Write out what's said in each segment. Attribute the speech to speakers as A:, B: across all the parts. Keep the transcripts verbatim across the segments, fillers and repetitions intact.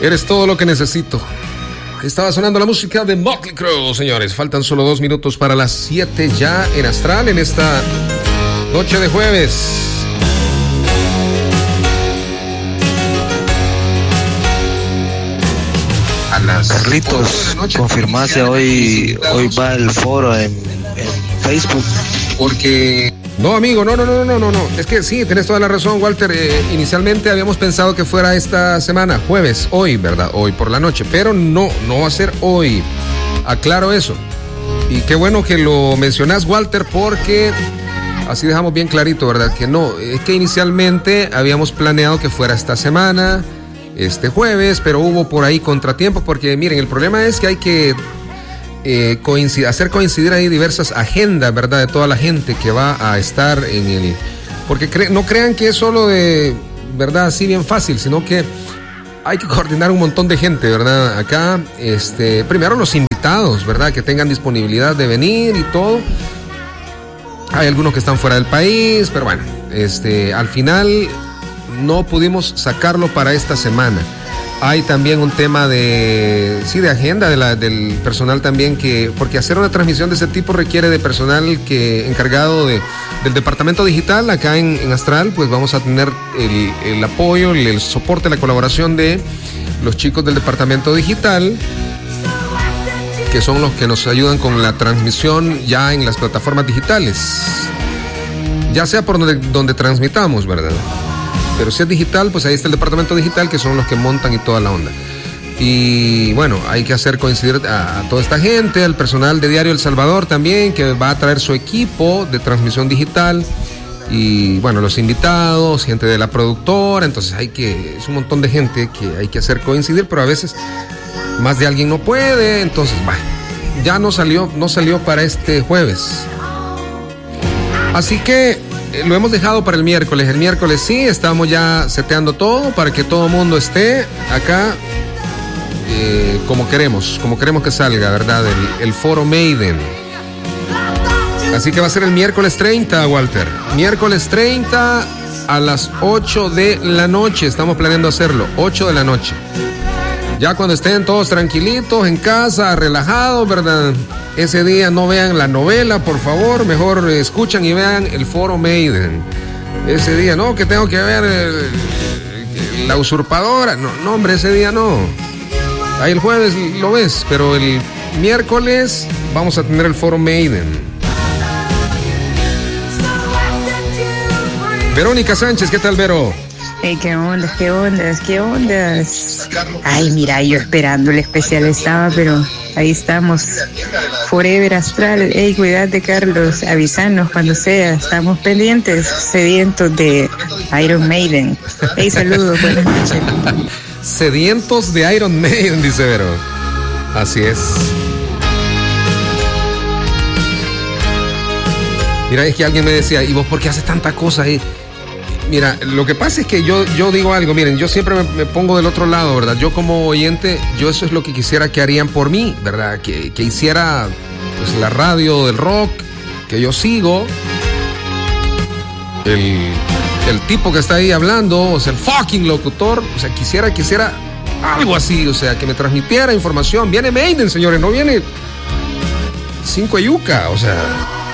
A: Eres todo lo que necesito. Estaba sonando la música de Motley Crue, señores. Faltan solo dos minutos para las siete ya en Astral, en esta noche de jueves.
B: A las Carlitos, confirmase hoy, hoy va el foro en, en Facebook.
A: Porque... No, amigo, no, no, no, no, no, no. Es que sí, tenés toda la razón, Walter. Eh, inicialmente habíamos pensado que fuera esta semana, jueves, hoy, ¿verdad? Hoy por la noche, pero no, no va a ser hoy. Aclaro eso. Y qué bueno que lo mencionás, Walter, porque así dejamos bien clarito, ¿verdad? Que no, es que inicialmente habíamos planeado que fuera esta semana, este jueves, pero hubo por ahí contratiempos, porque miren, el problema es que hay que... Eh, coincid- hacer coincidir ahí diversas agendas, ¿verdad? De toda la gente que va a estar en el... Porque cre- no crean que es solo de, ¿verdad? Así bien fácil, sino que hay que coordinar un montón de gente, ¿verdad? Acá, este, primero los invitados, ¿verdad? Que tengan disponibilidad de venir y todo. Hay algunos que están fuera del país, pero bueno, este, al final no pudimos sacarlo para esta semana. Hay también un tema de, sí, de agenda de la, del personal también, que porque hacer una transmisión de ese tipo requiere de personal que encargado de, del departamento digital. Acá en, en Astral, pues vamos a tener el, el apoyo, el, el soporte, la colaboración de los chicos del departamento digital, que son los que nos ayudan con la transmisión ya en las plataformas digitales, ya sea por donde, donde transmitamos, ¿verdad? Pero si es digital, pues ahí está el departamento digital, que son los que montan y toda la onda. Y bueno, hay que hacer coincidir a, a toda esta gente, al personal de Diario El Salvador también, que va a traer su equipo de transmisión digital. Y bueno, los invitados, gente de la productora. Entonces hay que, es un montón de gente que hay que hacer coincidir, pero a veces más de alguien no puede. Entonces, bueno, ya no salió, no salió para este jueves. Así que lo hemos dejado para el miércoles. El miércoles sí, estamos ya seteando todo para que todo el mundo esté acá eh, como queremos, como queremos que salga, ¿verdad? El, el Foro Maiden. Así que va a ser el miércoles treinta, Walter. Miércoles treinta a las ocho de la noche. Estamos planeando hacerlo, ocho de la noche. Ya cuando estén todos tranquilitos en casa, relajados, ¿verdad? Ese día no vean la novela, por favor. Mejor escuchan y vean el Foro Maiden. Ese día, no, que tengo que ver el, La Usurpadora. No, no, hombre, ese día no. Ahí el jueves lo ves, pero el miércoles vamos a tener el Foro Maiden. Verónica Sánchez, ¿qué tal, Vero?
C: Hey, qué ondas, qué ondas, qué ondas. Ay, mira, yo esperando el especial estaba, pero ahí estamos. Forever Astral. Hey, cuídate, Carlos. Avísanos cuando sea. Estamos pendientes, sedientos de Iron Maiden. Hey, saludos, buenas noches.
A: Sedientos de Iron Maiden, dice Vero. Así es. Mira, es que alguien me decía, ¿y vos por qué haces tanta cosa ahí? Mira, lo que pasa es que yo, yo digo algo, miren, yo siempre me, me pongo del otro lado, ¿verdad? Yo como oyente, yo eso es lo que quisiera que harían por mí, ¿verdad? Que, que hiciera pues la radio del rock, que yo sigo, el, el tipo que está ahí hablando, o sea, el fucking locutor, o sea, quisiera, quisiera algo así, o sea, que me transmitiera información. Viene Maiden, señores, no viene Cinco Yuca, o sea...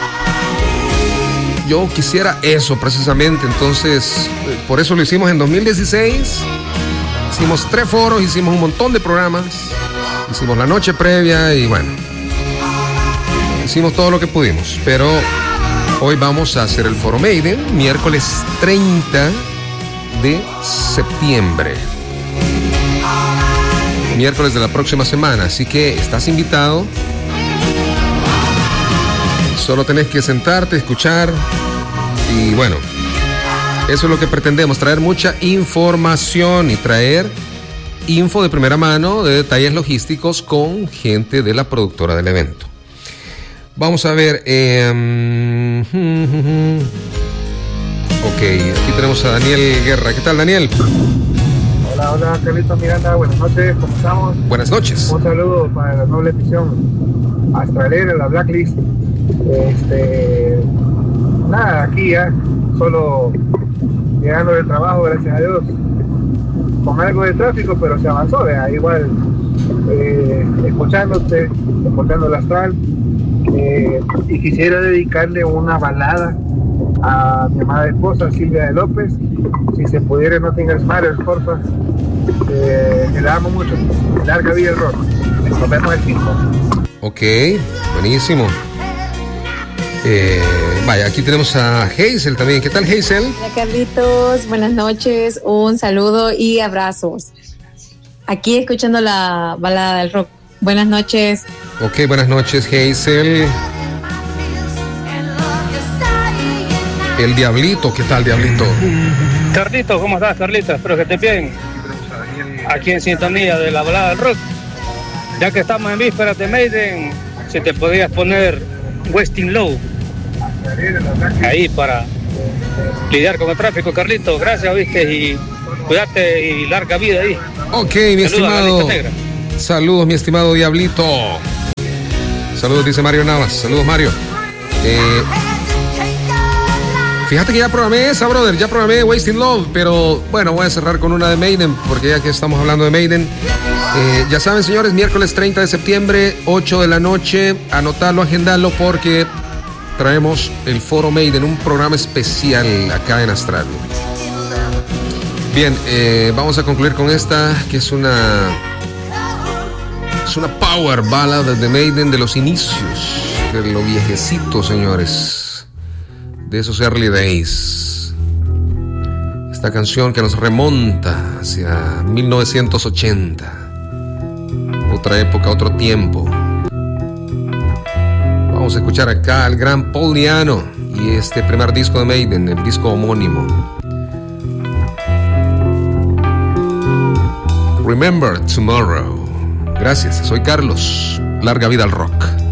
A: Yo quisiera eso precisamente, entonces por eso lo hicimos en dos mil dieciséis, hicimos tres foros, hicimos un montón de programas, hicimos la noche previa y bueno, hicimos todo lo que pudimos, pero hoy vamos a hacer el Foro Maiden, miércoles treinta de septiembre, miércoles de la próxima semana, así que estás invitado. Solo tenés que sentarte, escuchar y bueno, eso es lo que pretendemos, traer mucha información y traer info de primera mano de detalles logísticos con gente de la productora del evento. Vamos a ver, eh, ok, aquí tenemos a Daniel Guerra. ¿Qué tal, Daniel?
D: Hola, hola, Carlitos Miranda, buenas noches, ¿cómo estamos?
A: Buenas noches.
D: Un saludo para la noble edición astralera, la Blacklist. Este, nada, aquí ya, solo llegando del trabajo, gracias a Dios. con algo de tráfico, pero se avanzó, ¿verdad? Igual eh, escuchándote, escuchando el Astral, eh, y quisiera dedicarle una balada a mi amada esposa Silvia de López, si se pudiera Nothing Else Matters, porfa, eh, que la amo mucho. Larga vida el rock. Nos vemos el cinco.
A: Ok, buenísimo. Eh, vaya, aquí tenemos a Hazel también. ¿Qué tal, Hazel?
E: Hola, Carlitos, buenas noches, un saludo y abrazos. Aquí escuchando la balada del rock. Buenas noches.
A: Ok, buenas noches, Hazel. El Diablito, ¿qué tal, Diablito?
F: Carlitos, ¿cómo estás, Carlitos? Espero que estés bien. Aquí en sintonía de la balada del rock. Ya que estamos en vísperas de Maiden, si te podías poner Wasting Low ahí para lidiar con el tráfico, Carlitos. Gracias, viste, y cuídate y larga vida ahí.
A: Ok, mi estimado. Saludos, mi estimado Diablito. Saludos, dice Mario Navas. Saludos, Mario. Eh, fíjate que ya programé esa, brother. Ya programé Wasting Love, pero bueno, voy a cerrar con una de Maiden, porque ya que estamos hablando de Maiden. Eh, ya saben, señores, miércoles treinta de septiembre, ocho de la noche. Anotarlo, agendarlo, porque traemos el Foro Maiden, un programa especial acá en Astral. Bien, eh, vamos a concluir con esta, que es una es una power ballad de Maiden, de los inicios, de lo viejecito, señores, de esos early days. Esta canción que nos remonta hacia mil novecientos ochenta, otra época, otro tiempo. Vamos a escuchar acá al gran Paul Di'Anno y este primer disco de Maiden, el disco homónimo. Remember Tomorrow. Gracias, soy Carlos. Larga vida al rock.